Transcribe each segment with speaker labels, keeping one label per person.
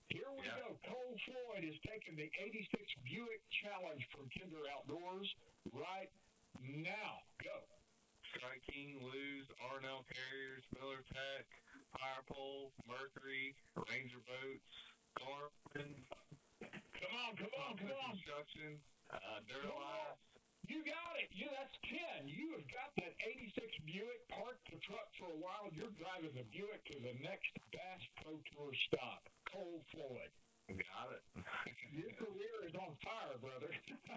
Speaker 1: Here we go. Cole Floyd is taking the 86 Buick Challenge from Kinder Outdoors right now. Go.
Speaker 2: Strike King, Lew's, Arnell Carriers, Miller Tech, Firepole, Mercury, Ranger Boats, Garmin.
Speaker 1: Come on.
Speaker 2: Construction, Duralast.
Speaker 1: You got it. That's Ken. You have got that 86 Buick, parked the truck for a while. You're driving the Buick to the next Bass Pro Tour stop. Cole Floyd.
Speaker 2: Got it.
Speaker 1: Your career is on fire, brother.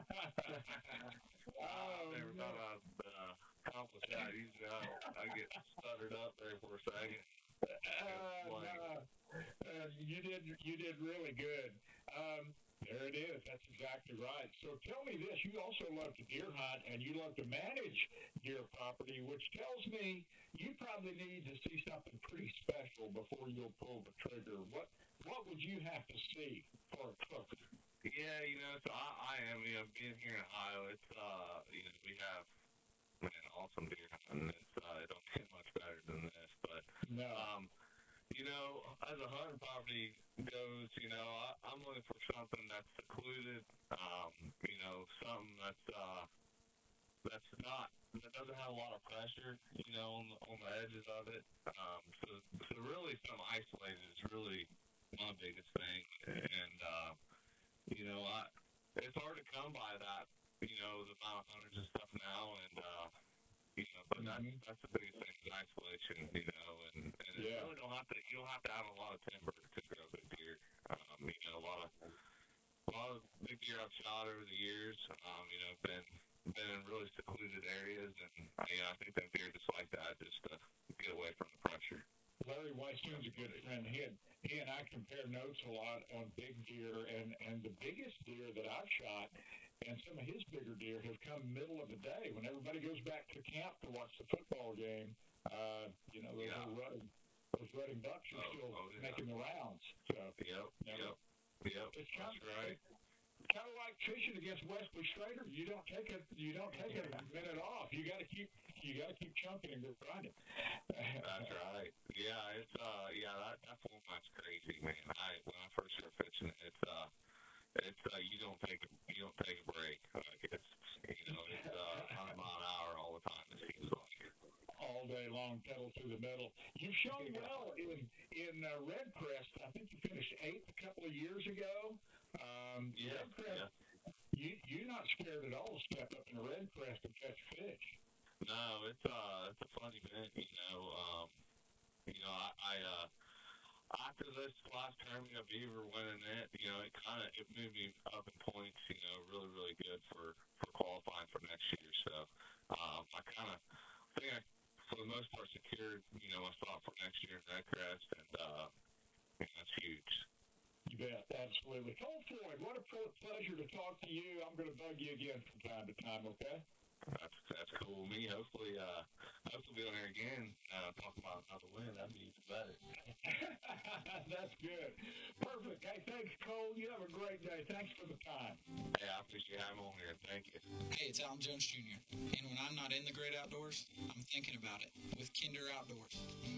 Speaker 2: I never thought I'd accomplish that. Usually I get stuttered up there for a second.
Speaker 1: You did really good. There it is. That's exactly right. So tell me this. You also love to deer hunt, and you love to manage deer property, which tells me you probably need to see something pretty special before you'll pull the trigger. What would you have to see for a cook?
Speaker 2: Yeah, so I am, being here in Ohio, it's, we have, awesome deer hunting. It don't get much better than this, but,
Speaker 1: no.
Speaker 2: As a hunting property goes, I'm looking for something that's secluded, something that doesn't have a lot of pressure, on the edges of it. So really something isolated is really my biggest thing. And, it's hard to come by that, the amount of hunters and stuff now, and, but that's the biggest thing is isolation, and you really you don't have to have a lot of timber to grow big deer. A lot of big deer I've shot over the years, been in really secluded areas, and, I think that deer just like that, just to get away from the pressure.
Speaker 1: Larry Weisstone's a good friend. He and I compare notes a lot on big deer, and the biggest deer that I've shot, and some of his bigger deer have come middle of the day when everybody goes back to camp to watch the football game. Those rutting bucks are still making the rounds. So
Speaker 2: Yep.
Speaker 1: It's kind of like fishing against Wesley Schrader. You don't take a minute off. You got to keep chunking and grinding.
Speaker 2: That's right. Yeah, it's that format's crazy, man. When I first started fishing it, it's you don't take a break. Like it's 100 mile an hour all the time. It seems like
Speaker 1: all day long, pedal to the metal. You've shown well in Red Crest. I think you finished 8th a couple of years ago. Red Crest, you're not scared at all to step up in a Red Crest and catch fish.
Speaker 2: No, it's a fun event. After this last term, Beaver winning it, it moved me up in points. Really, really good for qualifying for next year. So I think I, for the most part, secured my spot for next year in Red Crest, and that's huge.
Speaker 1: You bet, absolutely. Cole Floyd, what a pleasure to talk to you. I'm going to bug you again from time to time, okay?
Speaker 2: That's cool with me. Hopefully be on here again talking about another win. That'd be even better.
Speaker 1: That's good. Perfect. Hey, thanks, Cole. You have a great day. Thanks for the time.
Speaker 2: Hey, I appreciate having me on here. Thank you.
Speaker 3: Hey, it's Alan Jones Jr. And when I'm not in the great outdoors, I'm thinking about it with Kinder Outdoors.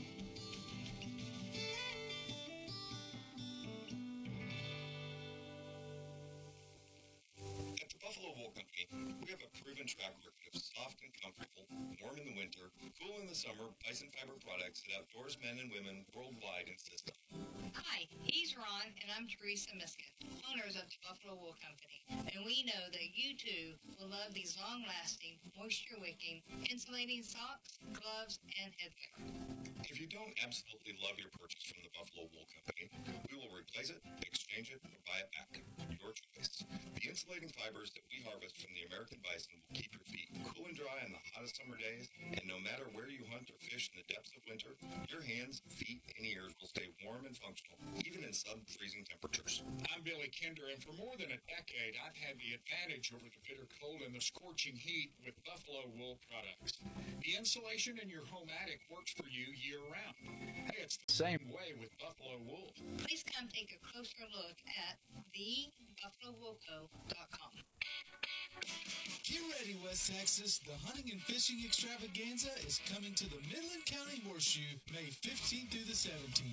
Speaker 4: At the Buffalo Wool Company, we have a proven track record of soft and comfortable, warm in the winter, cool in the summer bison fiber products that outdoors men and women worldwide insist on.
Speaker 5: Hi, he's Ron, and I'm Teresa Miska, owners of the Buffalo Wool Company. And we know that you too will love these long-lasting, moisture-wicking, insulating socks, gloves, and headwear.
Speaker 4: If you don't absolutely love your purchase from the Buffalo Wool Company, we will replace it, exchange it, or buy it back. Your choice. The insulating fibers that we harvest from the American bison will keep your feet cool and dry on the hottest summer days, and no matter where you hunt or fish in the depths of winter, your hands, feet, and ears will stay warm and functional, even in sub-freezing temperatures.
Speaker 6: I'm Billy Kinder, and for more than a decade, I've had the advantage over the bitter cold and the scorching heat with Buffalo Wool products. The insulation in your home attic works for you year-round. Hey, it's the same way with Buffalo Wool.
Speaker 5: Please come take a closer look at thebuffalowoolco.com.
Speaker 7: Get ready, West Texas. The Hunting and Fishing Extravaganza is coming to the Midland County Horseshoe May 15th through the 17th. Connect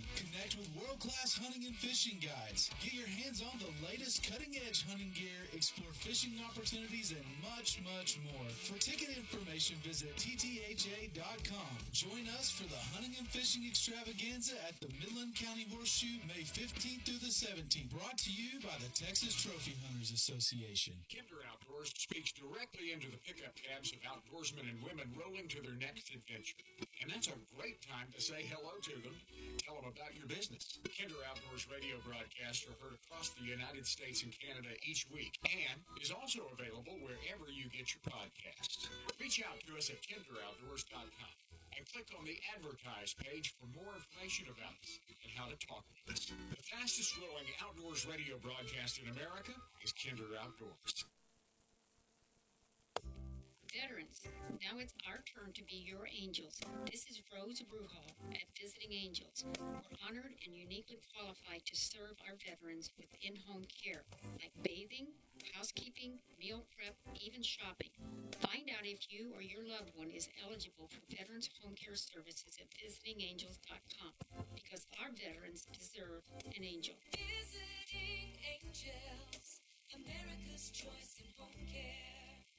Speaker 7: Connect with world-class hunting and fishing guides. Get your hands on the latest cutting-edge hunting gear, explore fishing opportunities, and much, much more. For ticket information, visit ttha.com. Join us for the Hunting and Fishing Extravaganza at the Midland County Horseshoe, May 15th through the 17th. Brought to you by the Texas Trophy Hunters Association.
Speaker 6: Kinder Outdoors speaks directly into the pickup tabs of outdoorsmen and women rolling to their next adventure. And that's a great time to say hello to them. Tell them about your business. Kinder Outdoors radio broadcasts are heard across the United States and Canada each week and is also available wherever you get your podcasts. Reach out to us at kinderoutdoors.com and click on the Advertise page for more information about us and how to talk with us. The fastest growing outdoors radio broadcast in America is Kinder Outdoors.
Speaker 8: Veterans, now it's our turn to be your angels. This is Rose Bruhall at Visiting Angels. We're honored and uniquely qualified to serve our veterans with in-home care, like bathing, housekeeping, meal prep, even shopping. Find out if you or your loved one is eligible for Veterans Home Care Services at visitingangels.com, because our veterans deserve an angel.
Speaker 9: Visiting Angels, America's choice in home care.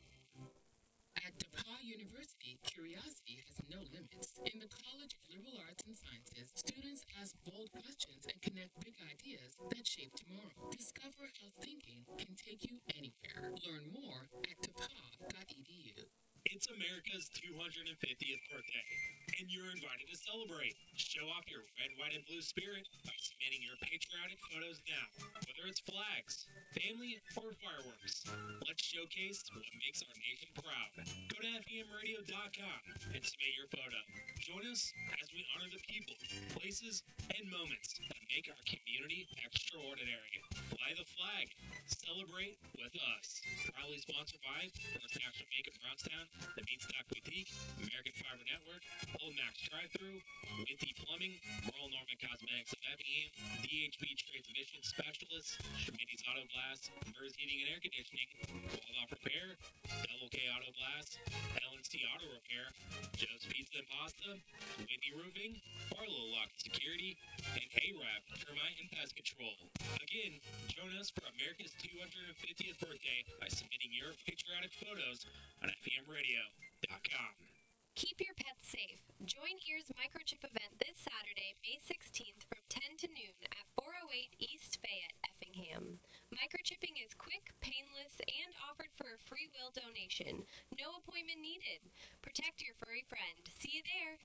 Speaker 10: At DePauw University, curiosity has no limits. In the College of Liberal Arts and Sciences, students ask bold questions and connect big ideas that shape tomorrow. Discover how thinking can take you anywhere. Learn more at depaw.edu.
Speaker 11: It's America's 250th birthday, and you're invited to celebrate. Show off your red, white, and blue spirit by submitting your patriotic photos now, whether it's flags, family, or fireworks. Let's showcase what makes our nation proud. Go to FEMradio.com and submit your photo. Join us as we honor the people, places, and moments that make our community extraordinary. Fly the flag. Celebrate with us. Proudly sponsored by First National Bank of Brownstown, the Beanstock Boutique, American Fiber Network, Old Max Drive-Thru, Withy Plumbing, Royal Norman Cosmetics of Effingham, DHB Transmission Specialists, Schmitty's Auto Glass, Mers Heating and Air Conditioning, Waldorf Repair, Double K Auto Glass, LNC Auto Repair, Joe's Pizza and Pasta, Whitney Roofing, Barlow Lock Security, and ARAP Termite and Pest Control. Again, join us for America's 250th birthday by submitting your patriotic photos on FEMradio.com.
Speaker 12: Keep your pets safe. Join HERE's microchip event this Saturday, May 16th from 10 to noon at 408 East Fayette, Effingham. Microchipping is quick, painless, and offered for a free will donation. No appointment needed. Protect your furry friend. See you there.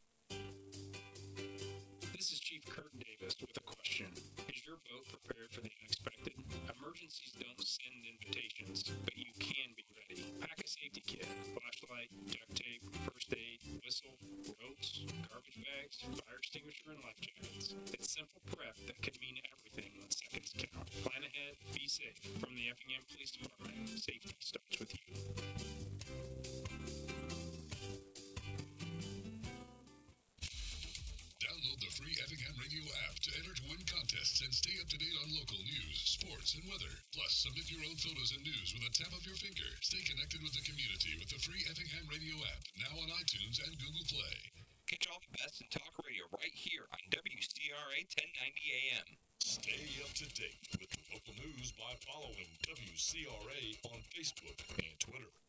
Speaker 13: This is Chief Kurt Davis with a question. Is your boat prepared for the unexpected? Emergencies don't send invitations, but you can be ready. Pack a safety kit, flashlight, duct tape, first aid, whistle, ropes, garbage bags, fire extinguisher, and life jackets. It's simple prep that could mean everything when seconds count. Plan ahead, be safe. From the Effingham Police Department, safety starts with you.
Speaker 14: Download the free Effingham Radio app to enter to win contests and stay up to date on local news, sports, and weather. Plus, submit your own photos and news with a tap of your finger. Stay connected with the community with the free Effingham Radio app, now on iTunes and Google Play.
Speaker 15: Catch all the best in talk radio right here on WCRA 1090 AM.
Speaker 14: Stay up to date with the local news by following WCRA on Facebook and Twitter.